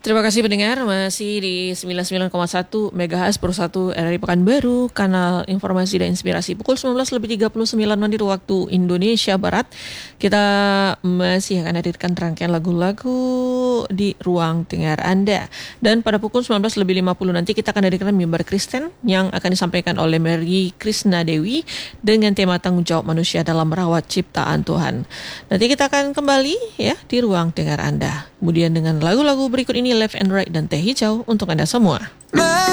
Terima kasih pendengar, masih di 99,1 MHz per 1 RRI Pekanbaru, kanal informasi dan inspirasi pukul 19:39 waktu Indonesia Barat. Kita masih akan hadirkan rangkaian lagu-lagu di ruang dengar Anda. Dan pada pukul 19:50 nanti kita akan hadirkan mimbar Kristen yang akan disampaikan oleh Mary Krishna Dewi dengan tema tanggung jawab manusia dalam merawat ciptaan Tuhan. Nanti kita akan kembali ya di ruang dengar Anda. Kemudian dengan lagu-lagu berikut ini Left and Right dan Teh Hijau untuk Anda semua.